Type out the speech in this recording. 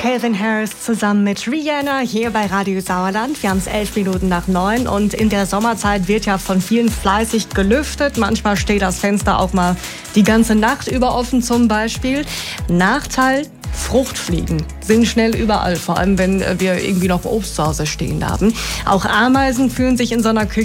Calvin Harris zusammen mit Rihanna hier bei Radio Sauerland. Wir haben es 11:11 und in der Sommerzeit wird ja von vielen fleißig gelüftet. Manchmal steht das Fenster auch mal die ganze Nacht über offen zum Beispiel. Nachteil: Fruchtfliegen sind schnell überall, vor allem wenn wir irgendwie noch Obst zu Hause stehen haben. Auch Ameisen fühlen sich in so einer Küche